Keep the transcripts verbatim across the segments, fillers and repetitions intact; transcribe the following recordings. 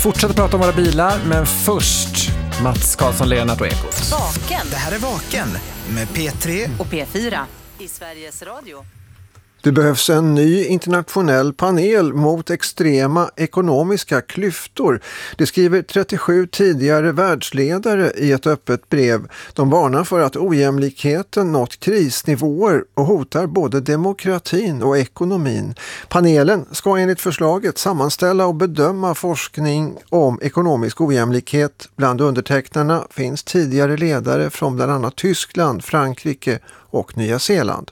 fortsätter prata om våra bilar, men först Mats Karlsson, Leonard och Ekot. Vaken. Det här är Vaken med P tre Och P fyra i Sveriges Radio. Det behövs en ny internationell panel mot extrema ekonomiska klyftor. Det skriver trettiosju tidigare världsledare i ett öppet brev. De varnar för att ojämlikheten nått krisnivåer och hotar både demokratin och ekonomin. Panelen ska enligt förslaget sammanställa och bedöma forskning om ekonomisk ojämlikhet. Bland undertecknarna finns tidigare ledare från bland annat Tyskland, Frankrike och Nya Zeeland.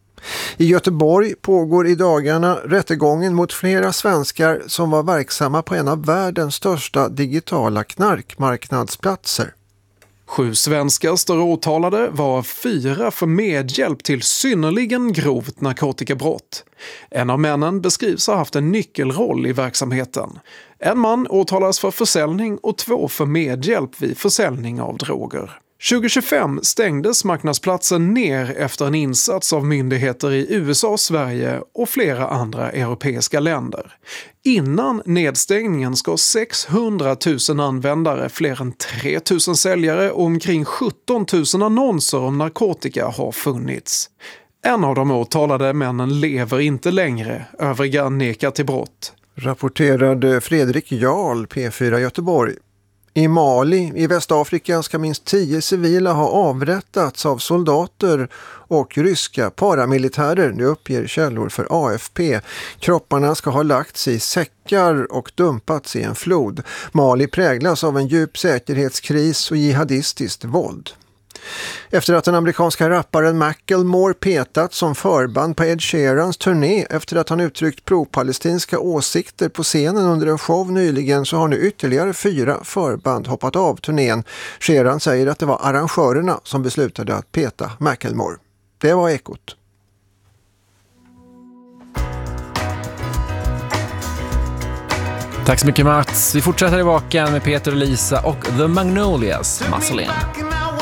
I Göteborg pågår i dagarna rättegången mot flera svenskar som var verksamma på en av världens största digitala knarkmarknadsplatser. Sju svenskar står åtalade, var fyra för medhjälp till synnerligen grovt narkotikabrott. En av männen beskrivs ha haft en nyckelroll i verksamheten. En man åtalas för försäljning och två för medhjälp vid försäljning av droger. tjugo tjugofem stängdes marknadsplatsen ner efter en insats av myndigheter i U S A, Sverige och flera andra europeiska länder. Innan nedstängningen ska sexhundratusen användare, fler än tre tusen säljare och omkring sjutton tusen annonser om narkotika ha funnits. En av de åtalade männen lever inte längre, övriga nekar till brott. Rapporterade Fredrik Jarl, P fyra Göteborg. I Mali i Västafrika ska minst tio civila ha avrättats av soldater och ryska paramilitärer, det uppger källor för A F P. Kropparna ska ha lagts i säckar och dumpats i en flod. Mali präglas av en djup säkerhetskris och jihadistiskt våld. Efter att den amerikanska rapparen Macklemore petat som förband på Ed Sheerans turné efter att han uttryckt pro-palestinska åsikter på scenen under en show nyligen, så har nu ytterligare fyra förband hoppat av turnén. Sheeran säger att det var arrangörerna som beslutade att peta Macklemore. Det var Ekot. Tack så mycket Mats. Vi fortsätter i Vaken med Peter och Lisa och The Magnolias, Muscle In.